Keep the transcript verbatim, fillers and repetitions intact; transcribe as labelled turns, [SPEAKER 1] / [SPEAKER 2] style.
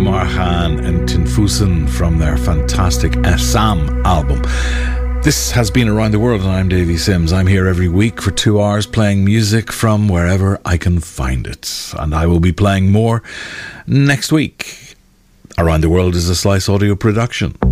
[SPEAKER 1] Marhan and Tinfusen from their fantastic Assam album. This has been Around the World, and I'm Davy Sims. I'm here every week for two hours playing music from wherever I can find it. And I will be playing more next week. Around the World is a Slice Audio production.